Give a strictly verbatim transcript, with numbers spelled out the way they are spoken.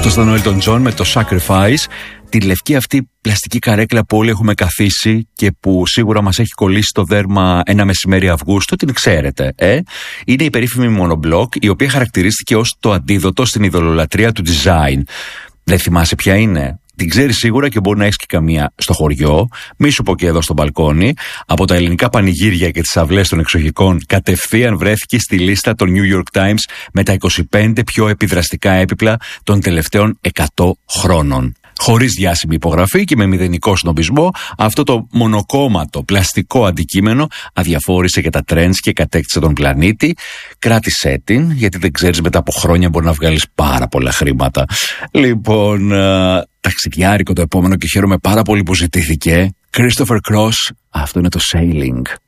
Αυτός ήταν ο Elton John με το Sacrifice. Τη λευκή αυτή πλαστική καρέκλα που όλοι έχουμε καθίσει και που σίγουρα μας έχει κολλήσει το δέρμα ένα μεσημέρι Αυγούστου, την ξέρετε, ε? Είναι η περίφημη Monoblock, η οποία χαρακτηρίστηκε ως το αντίδοτο στην ειδωλολατρεία του design. Δεν θυμάσαι ποια είναι? Την ξέρεις σίγουρα και μπορεί να έχεις και καμία στο χωριό. Μη σου πω και εδώ στο μπαλκόνι. Από τα ελληνικά πανηγύρια και τις αυλές των εξοχικών, κατευθείαν βρέθηκε στη λίστα των New York Times με τα είκοσι πέντε πιο επιδραστικά έπιπλα των τελευταίων εκατό χρόνων. Χωρίς διάσημη υπογραφή και με μηδενικό σνομπισμό, αυτό το μονοκόμματο πλαστικό αντικείμενο αδιαφόρησε για τα trends και κατέκτησε τον πλανήτη. Κράτησέ την, γιατί δεν ξέρεις, μετά από χρόνια μπορεί να βγάλεις πάρα πολλά χρήματα. Λοιπόν, uh, ταξιδιάρικο το επόμενο και χαίρομαι πάρα πολύ που ζητήθηκε. Christopher Cross, αυτό είναι το Sailing.